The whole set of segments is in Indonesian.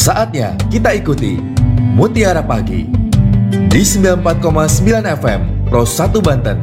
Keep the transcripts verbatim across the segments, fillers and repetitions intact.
Saatnya kita ikuti Mutiara Pagi di sembilan puluh empat koma sembilan F M Pro satu Banten.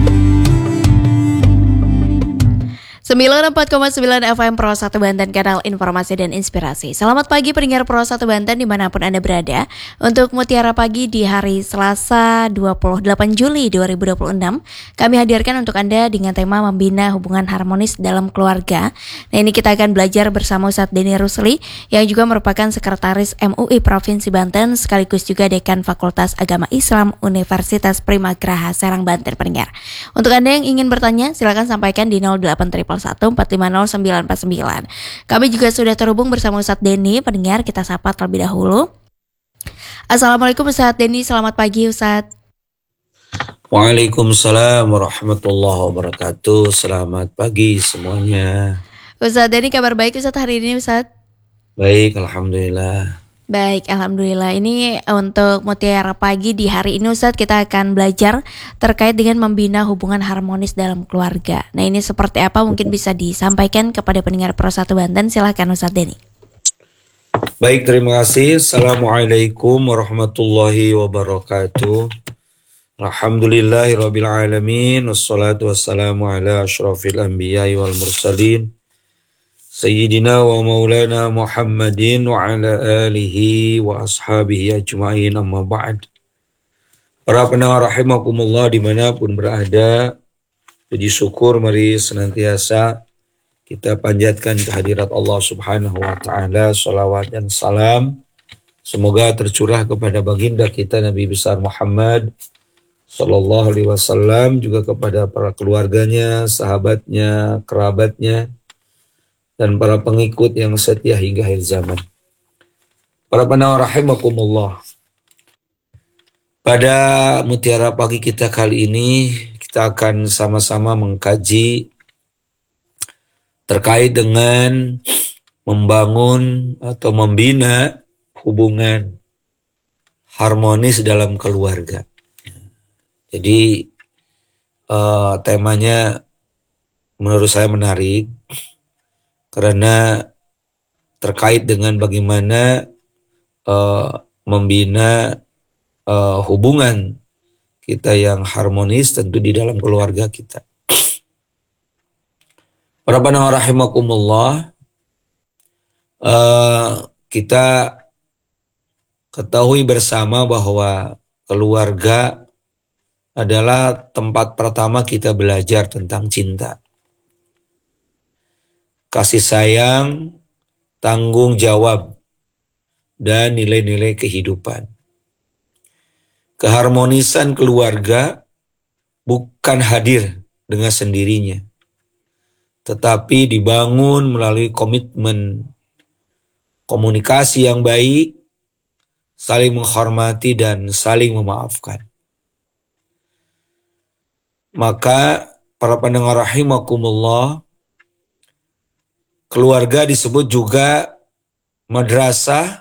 sembilan puluh empat koma sembilan F M Pro satu Banten, kanal informasi dan inspirasi. Selamat pagi pendengar Pro satu Banten dimanapun Anda berada. Untuk Mutiara Pagi di hari Selasa dua puluh delapan Juli dua ribu dua puluh enam, kami hadirkan untuk Anda dengan tema membina hubungan harmonis dalam keluarga. Nah, ini kita akan belajar bersama Ustadz Denny Rusli yang juga merupakan Sekretaris M U I Provinsi Banten sekaligus juga Dekan Fakultas Agama Islam Universitas Primagraha Serang, Banten, pendengar. Untuk Anda yang ingin bertanya, silakan sampaikan di nol delapan satu empat lima nol sembilan empat sembilan. Kami juga sudah terhubung bersama Ustadz Denny. Pendengar, kita sapa terlebih dahulu. Assalamualaikum Ustadz Denny, selamat pagi Ustadz. Waalaikumsalam warahmatullahi wabarakatuh. Selamat pagi semuanya. Ustadz Denny, kabar baik Ustadz hari ini Ustadz? Baik, alhamdulillah. Baik, alhamdulillah. Ini untuk Mutiara Pagi di hari ini Ustadz, kita akan belajar terkait dengan membina hubungan harmonis dalam keluarga. Nah, ini seperti apa mungkin bisa disampaikan kepada pendengar Pro satu Banten. Silahkan Ustadz Denny. Baik, terima kasih. Assalamualaikum warahmatullahi wabarakatuh. Alhamdulillahirabbil alamin, wassalatu wassalamu ala asyrafil anbiya'i wal mursalin Sayyidina wa maulana Muhammadin wa ala alihi wa ashabihi ajma'in, amma ba'd. Para pendengar rahimakumullah dimanapun berada, puji syukur mari senantiasa kita panjatkan kehadirat Allah subhanahu wa ta'ala. Salawat dan salam semoga tercurah kepada baginda kita Nabi besar Muhammad sallallahu alaihi wasallam, juga kepada para keluarganya, sahabatnya, kerabatnya, dan para pengikut yang setia hingga akhir zaman. Para pendengar rahimakumullah, pada Mutiara Pagi kita kali ini kita akan sama-sama mengkaji terkait dengan membangun atau membina hubungan harmonis dalam keluarga. Jadi uh, temanya menurut saya menarik karena terkait dengan bagaimana uh, membina uh, hubungan kita yang harmonis tentu di dalam keluarga kita. Para pendengar rahimakumullah, uh, kita ketahui bersama bahwa keluarga adalah tempat pertama kita belajar tentang cinta, kasih sayang, tanggung jawab, dan nilai-nilai kehidupan. Keharmonisan keluarga bukan hadir dengan sendirinya, tetapi dibangun melalui komitmen komunikasi yang baik, saling menghormati dan saling memaafkan. Maka para pendengar rahimakumullah, keluarga disebut juga madrasah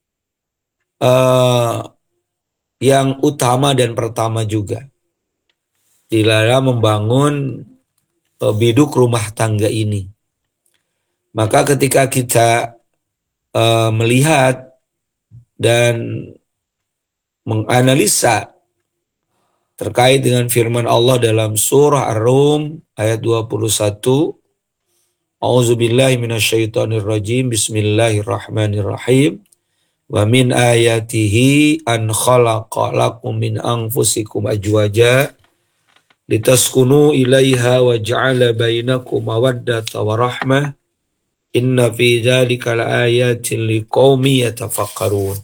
uh, yang utama dan pertama juga di dalam membangun uh, biduk rumah tangga ini. Maka ketika kita uh, melihat dan menganalisa terkait dengan firman Allah dalam surah Ar-Rum ayat dua puluh satu, A'udzubillahi minasyaitonirrajim. Bismillahirrahmanirrahim. Wa min ayatihi an khalaqa lakum min anfusikum ajwaja litaskunu ilaiha wa ja'ala bainakum mawaddata wa rahmah. Inna fi dzalika laayatin liqaumin yatafakkarun.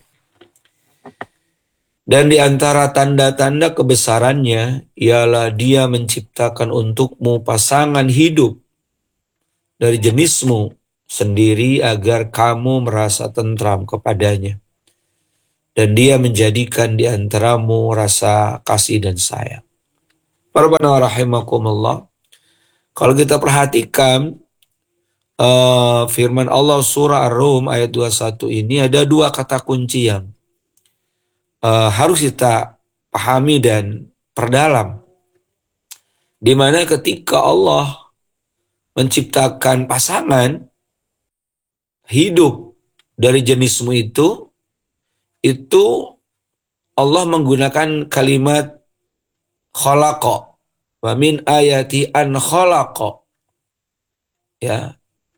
Dan di antara tanda-tanda kebesarannya ialah Dia menciptakan untukmu pasangan hidup dari jenismu sendiri agar kamu merasa tentram kepadanya. Dan Dia menjadikan di antaramu rasa kasih dan sayang. Para pendengar rahimakumullah, kalau kita perhatikan uh, firman Allah surah Ar-Rum ayat dua puluh satu ini ada dua kata kunci yang uh, harus kita pahami dan perdalam. Di mana ketika Allah menciptakan pasangan hidup dari jenismu itu, itu Allah menggunakan kalimat khalaqa. Wa min ayati an khalaqa. Ya.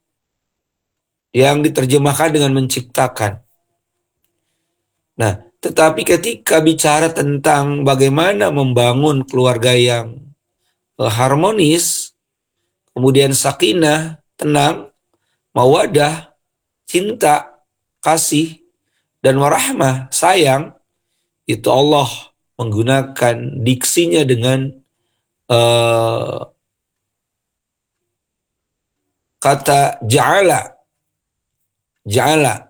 Yang diterjemahkan dengan menciptakan. Nah, tetapi ketika bicara tentang bagaimana membangun keluarga yang harmonis, kemudian sakinah, tenang, mawadah, cinta, kasih, dan warahmah, sayang, itu Allah menggunakan diksinya dengan uh, kata ja'ala. Ja'ala.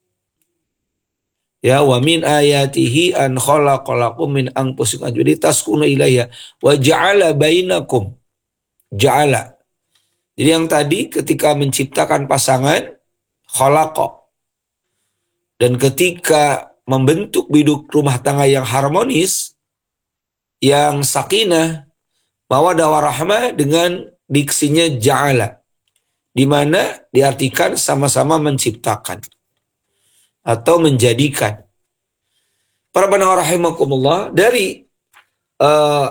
Ya, wa min ayatihi an khalaqalakum min anfusikum. Jadi taskunu ilayya wa ja'ala bainakum. Ja'ala. Jadi yang tadi ketika menciptakan pasangan, khalaqa. Dan ketika membentuk biduk rumah tangga yang harmonis, yang sakinah, mawaddah warahmah dengan diksinya ja'ala. Di mana diartikan sama-sama menciptakan atau menjadikan. Para pendengar rahimakumullah, dari uh,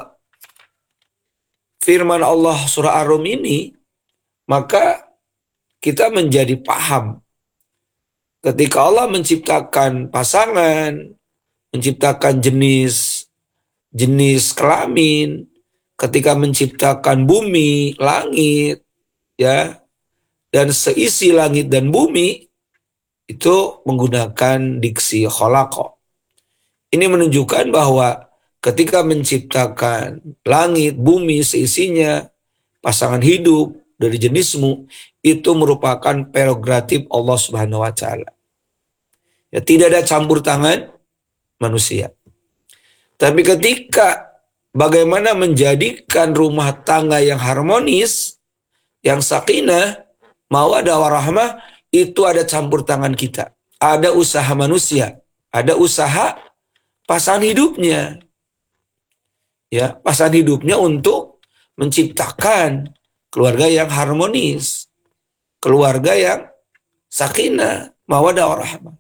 firman Allah surah Ar-Rum ini, maka kita menjadi paham ketika Allah menciptakan pasangan, menciptakan jenis jenis kelamin, ketika menciptakan bumi, langit, ya, dan seisi langit dan bumi, itu menggunakan diksi khalaqa. Ini menunjukkan bahwa ketika menciptakan langit, bumi, seisinya, pasangan hidup dari jenismu, itu merupakan prerogatif Allah Subhanahu wa taala. Ya, tidak ada campur tangan manusia. Tapi ketika bagaimana menjadikan rumah tangga yang harmonis, yang sakinah, mawaddah warahmah, itu ada campur tangan kita. Ada usaha manusia, ada usaha pasangan hidupnya. Ya, pasangan hidupnya untuk menciptakan keluarga yang harmonis, keluarga yang sakinah, mawaddah warahmah.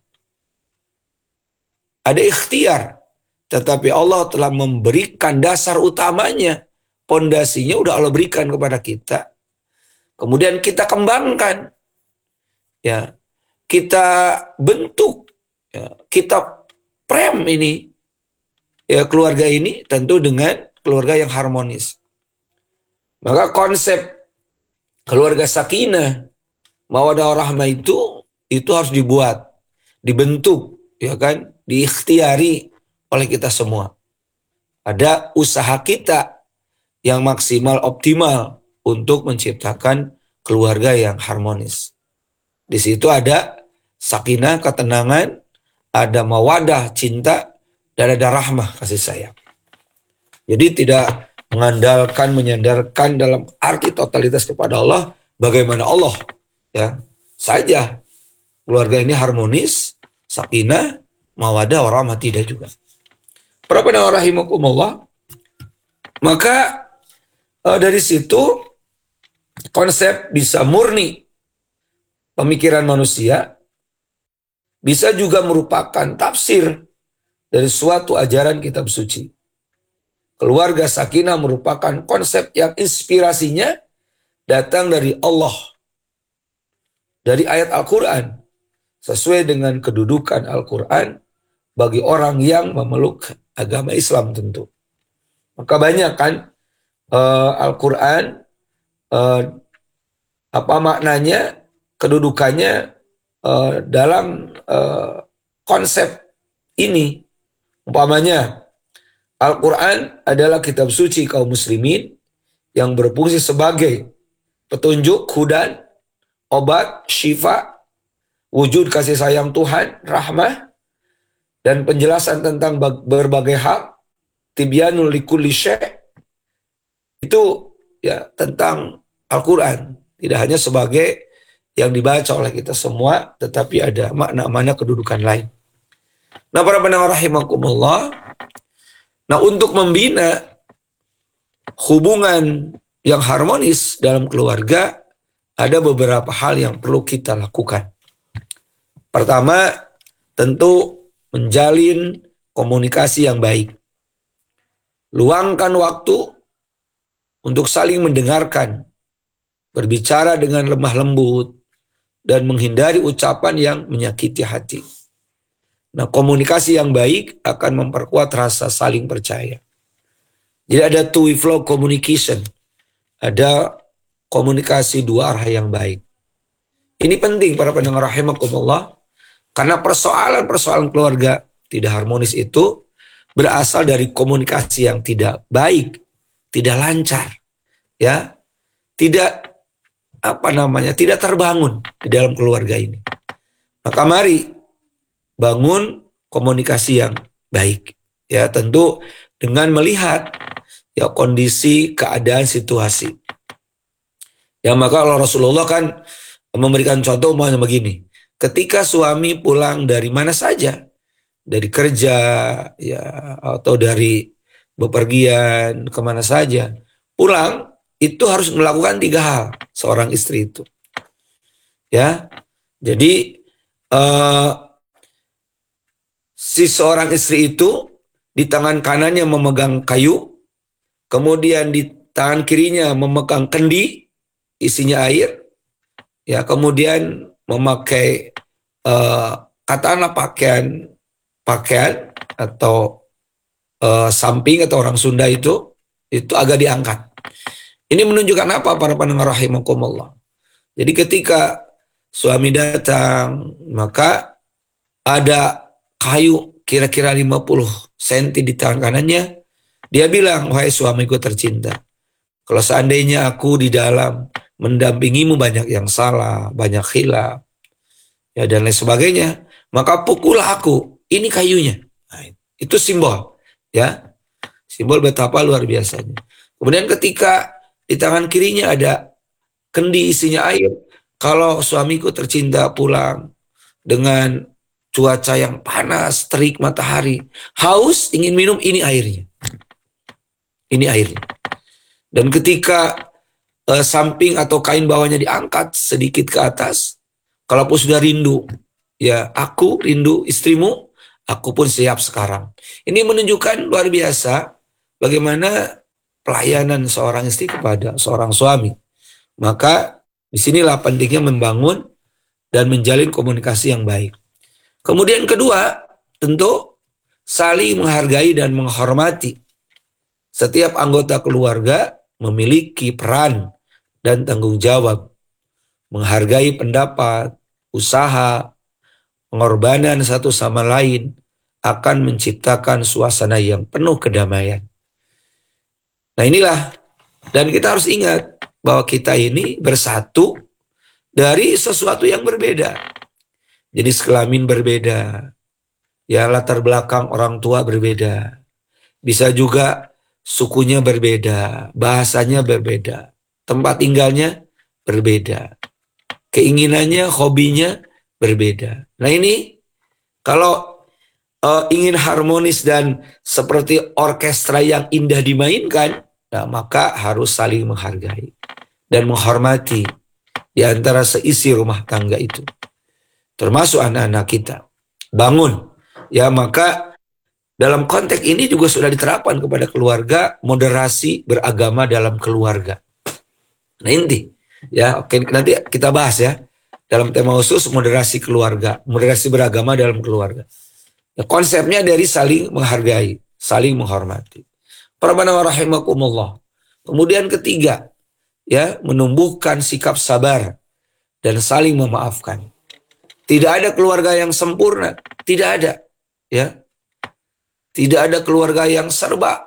Ada ikhtiar, tetapi Allah telah memberikan dasar utamanya, pondasinya udah Allah berikan kepada kita. Kemudian kita kembangkan, ya, kita bentuk, ya, kita prem ini, ya, keluarga ini tentu dengan keluarga yang harmonis. Maka konsep keluarga sakinah, mawaddah warahmah itu itu harus dibuat, dibentuk, ya kan, diikhtiari oleh kita semua. Ada usaha kita yang maksimal, optimal untuk menciptakan keluarga yang harmonis. Di situ ada sakinah, ketenangan, ada mawadah, cinta, dan ada rahmah, kasih sayang. Jadi tidak mengandalkan, menyandarkan dalam arti totalitas kepada Allah, bagaimana Allah, ya, saja keluarga ini harmonis, sakinah, mawadah warahmah, tidak juga. Para pendengar rahimakumullah, maka eh, dari situ konsep bisa murni pemikiran manusia, bisa juga merupakan tafsir dari suatu ajaran kitab suci. Keluarga sakinah merupakan konsep yang inspirasinya datang dari Allah, dari ayat Al-Quran, sesuai dengan kedudukan Al-Quran bagi orang yang memeluk agama Islam tentu. Maka banyak kan uh, Al-Quran, uh, apa maknanya, kedudukannya uh, dalam uh, konsep ini. Umpamanya, Al-Quran adalah kitab suci kaum muslimin yang berfungsi sebagai petunjuk, hudan, obat, syifa, wujud kasih sayang Tuhan, rahmah, dan penjelasan tentang berbagai hal, tibyanul likulli syai', itu ya tentang Al-Quran. Tidak hanya sebagai yang dibaca oleh kita semua, tetapi ada makna-makna kedudukan lain. Nah, para pendengar rahimakumullah, nah untuk membina hubungan yang harmonis dalam keluarga, ada beberapa hal yang perlu kita lakukan. Pertama, tentu menjalin komunikasi yang baik. Luangkan waktu untuk saling mendengarkan, berbicara dengan lemah lembut, dan menghindari ucapan yang menyakiti hati. Nah, komunikasi yang baik akan memperkuat rasa saling percaya. Jadi ada two-way flow communication. Ada komunikasi dua arah yang baik. Ini penting para pendengar rahimakumullah. Karena persoalan-persoalan keluarga tidak harmonis itu berasal dari komunikasi yang tidak baik, tidak lancar, ya, tidak apa namanya, tidak terbangun di dalam keluarga ini. Maka mari bangun komunikasi yang baik, ya, tentu dengan melihat ya kondisi, keadaan, situasi. Ya, maka Allah Rasulullah kan memberikan contoh umpamanya begini. Ketika suami pulang dari mana saja, dari kerja, ya, atau dari bepergian kemana saja, pulang itu harus melakukan tiga hal seorang istri itu. Ya, jadi uh, si seorang istri itu di tangan kanannya memegang kayu, kemudian di tangan kirinya memegang kendi isinya air, ya, kemudian memakai uh, katakanlah pakaian pakaian atau uh, samping atau orang Sunda itu itu agak diangkat. Ini menunjukkan apa para pendengar rahimakumullah? Jadi ketika suami datang, maka ada kayu kira-kira lima puluh sentimeter di tangan kanannya. Dia bilang, wahai suamiku tercinta, kalau seandainya aku di dalam mendampingimu banyak yang salah, banyak khilaf, ya, dan lain sebagainya, maka pukul aku. Ini kayunya. Nah, itu simbol, ya, simbol betapa luar biasanya. Kemudian ketika di tangan kirinya ada kendi isinya air. Kalau suamiku tercinta pulang dengan cuaca yang panas, terik matahari, haus, ingin minum, ini airnya. Ini airnya. Dan ketika eh, samping atau kain bawahnya diangkat sedikit ke atas, kalaupun sudah rindu, ya, aku rindu istrimu, aku pun siap sekarang. Ini menunjukkan luar biasa bagaimana pelayanan seorang istri kepada seorang suami. Maka disinilah pentingnya membangun dan menjalin komunikasi yang baik. Kemudian kedua, tentu saling menghargai dan menghormati. Setiap anggota keluarga memiliki peran dan tanggung jawab. Menghargai pendapat, usaha, pengorbanan satu sama lain akan menciptakan suasana yang penuh kedamaian. Nah inilah, dan kita harus ingat bahwa kita ini bersatu dari sesuatu yang berbeda. Jenis kelamin berbeda, ya, latar belakang orang tua berbeda. Bisa juga sukunya berbeda, bahasanya berbeda, tempat tinggalnya berbeda, keinginannya, hobinya berbeda. Nah ini kalau Uh, ingin harmonis dan seperti orkestra yang indah dimainkan, nah, maka harus saling menghargai dan menghormati di antara seisi rumah tangga itu, termasuk anak-anak kita. Bangun, ya, maka dalam konteks ini juga sudah diterapkan kepada keluarga moderasi beragama dalam keluarga. Nah inti, ya, oke, nanti kita bahas ya dalam tema khusus moderasi keluarga, moderasi beragama dalam keluarga. Ya, konsepnya dari saling menghargai, saling menghormati. Para pendengar rahimakumullah. Kemudian ketiga, ya, menumbuhkan sikap sabar dan saling memaafkan. Tidak ada keluarga yang sempurna, tidak ada, ya. Tidak ada keluarga yang serba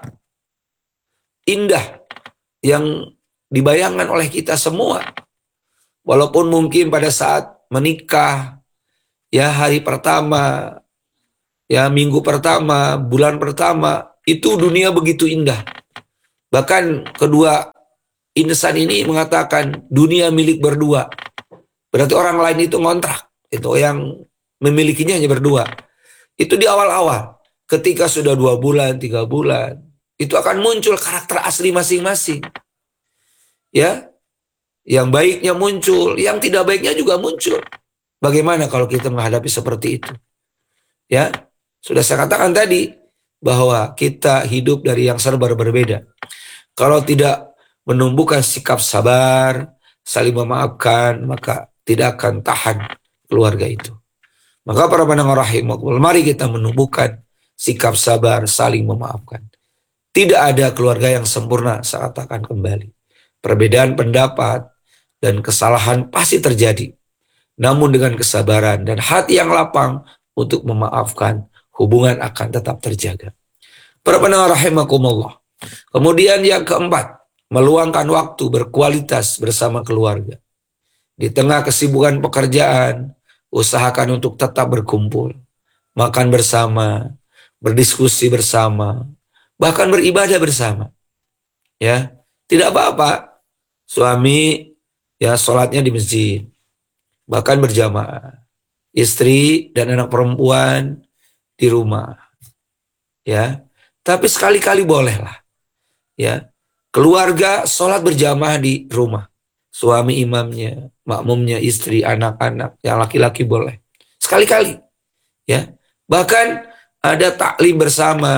indah yang dibayangkan oleh kita semua. Walaupun mungkin pada saat menikah, ya, hari pertama, ya, minggu pertama, bulan pertama, itu dunia begitu indah. Bahkan kedua insan ini mengatakan dunia milik berdua. Berarti orang lain itu ngontrak. Itu yang memilikinya hanya berdua. Itu di awal-awal. Ketika sudah dua bulan, tiga bulan, itu akan muncul karakter asli masing-masing. Ya, yang baiknya muncul, yang tidak baiknya juga muncul. Bagaimana kalau kita menghadapi seperti itu? Ya, sudah saya katakan tadi bahwa kita hidup dari yang serba berbeda. Kalau tidak menumbuhkan sikap sabar, saling memaafkan, maka tidak akan tahan keluarga itu. Maka para pendengar rahimakumullah, mari kita menumbuhkan sikap sabar, saling memaafkan. Tidak ada keluarga yang sempurna saat akan kembali. Perbedaan pendapat dan kesalahan pasti terjadi. Namun dengan kesabaran dan hati yang lapang untuk memaafkan, hubungan akan tetap terjaga. Para pendengar rahimakumullah. Kemudian yang keempat, meluangkan waktu berkualitas bersama keluarga. Di tengah kesibukan pekerjaan, usahakan untuk tetap berkumpul, makan bersama, berdiskusi bersama, bahkan beribadah bersama. Ya, tidak apa-apa. Suami ya sholatnya di masjid, bahkan berjamaah. Istri dan anak perempuan di rumah. Ya, tapi sekali-kali bolehlah. Ya, keluarga sholat berjamaah di rumah. Suami imamnya, makmumnya, istri, anak-anak, yang laki-laki boleh. Sekali-kali. Ya, bahkan ada taklim bersama,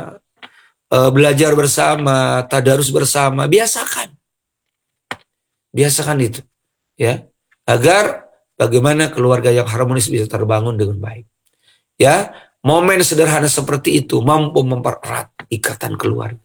belajar bersama, tadarus bersama, biasakan. Biasakan itu. Ya, agar bagaimana keluarga yang harmonis bisa terbangun dengan baik. Ya, momen sederhana seperti itu mampu mempererat ikatan keluarga.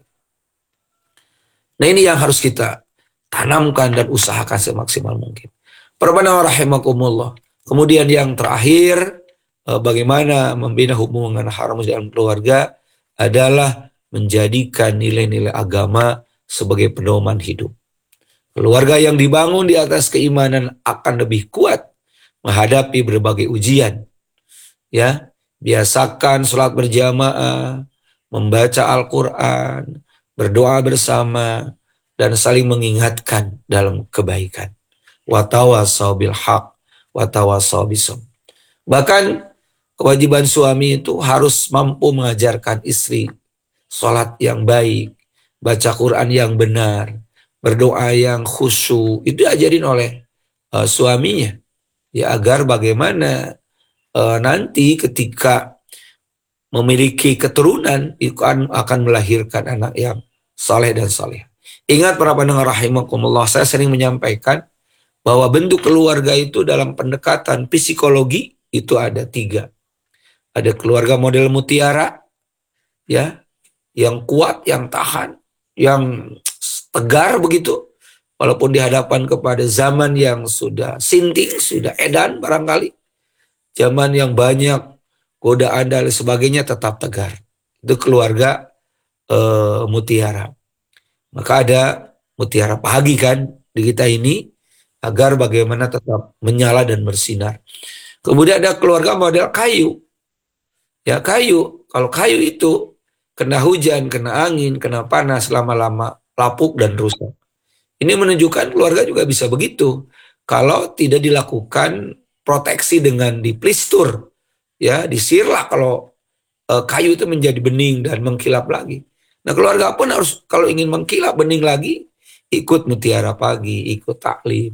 Nah, ini yang harus kita tanamkan dan usahakan semaksimal mungkin. Perbanah rahimakumullah. Kemudian yang terakhir, bagaimana membina hubungan harmonis dalam keluarga adalah menjadikan nilai-nilai agama sebagai pedoman hidup. Keluarga yang dibangun di atas keimanan akan lebih kuat menghadapi berbagai ujian. Ya, biasakan sholat berjamaah, membaca Al-Quran, berdoa bersama, dan saling mengingatkan dalam kebaikan. Wa tawassaw bil haq, wa tawassaw bis sabr. Bahkan kewajiban suami itu harus mampu mengajarkan istri sholat yang baik, baca Quran yang benar, berdoa yang khusyuk. Itu diajarin oleh uh, suaminya. Ya, agar bagaimana uh, nanti ketika memiliki keturunan akan, akan melahirkan anak yang saleh dan saleh. Ingat para pendengar rahimakumullah, saya sering menyampaikan bahwa bentuk keluarga itu dalam pendekatan psikologi itu ada tiga. Ada keluarga model mutiara, ya, yang kuat, yang tahan, yang tegar begitu. Walaupun dihadapkan kepada zaman yang sudah sinting, sudah edan barangkali. Zaman yang banyak godaan dan sebagainya, tetap tegar. Itu keluarga uh, mutiara. Maka ada mutiara pagi kan di kita ini, agar bagaimana tetap menyala dan bersinar. Kemudian ada keluarga model kayu. Ya, kayu. Kalau kayu itu kena hujan, kena angin, kena panas, lama-lama lapuk dan rusak. Ini menunjukkan keluarga juga bisa begitu. Kalau tidak dilakukan proteksi dengan diplistur, ya, disirlah kalau e, kayu itu menjadi bening dan mengkilap lagi. Nah, keluarga pun harus kalau ingin mengkilap bening lagi, ikut mutiara pagi, ikut taklim.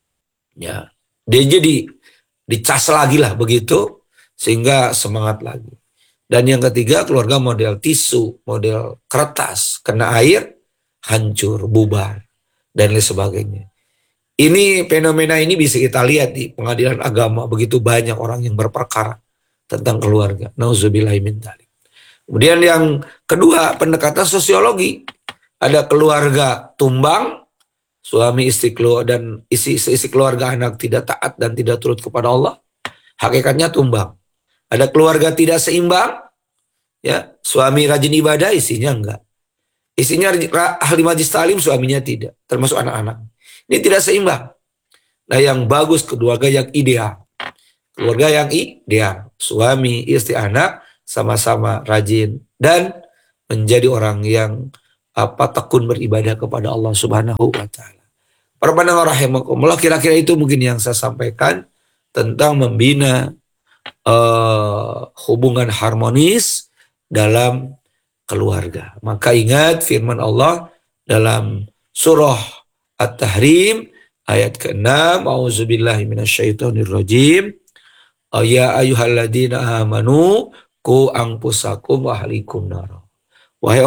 Ya, dia jadi dicas lagi lah begitu, sehingga semangat lagi. Dan yang ketiga, keluarga model tisu, model kertas, kena air, hancur, bubar, dan lain sebagainya. Ini fenomena ini bisa kita lihat di pengadilan agama, begitu banyak orang yang berperkara tentang keluarga. Nauzubillahi min dzalik. Kemudian yang kedua, pendekatan sosiologi. Ada keluarga tumbang, suami istri keluarga dan isi isi keluarga anak tidak taat dan tidak turut kepada Allah. Hakikatnya tumbang. Ada keluarga tidak seimbang, ya, suami rajin ibadah, isinya enggak. Isinya ahli majlis talim, suaminya tidak, termasuk anak-anak. Ini tidak seimbang. Nah, yang bagus keluarga yang ideal. Keluarga yang ideal, suami, istri, anak sama-sama rajin dan menjadi orang yang apa tekun beribadah kepada Allah Subhanahu wa taala. Para pendengar rahimakumullah, kira-kira itu mungkin yang saya sampaikan tentang membina uh, hubungan harmonis dalam keluarga. Maka ingat firman Allah dalam surah At-Tahrim ayat keenam, A'udzubillahi minasyaitonirrajim. Ya ayyuhalladzina amanu qu anfusakum wa ahlikum nar. Wahai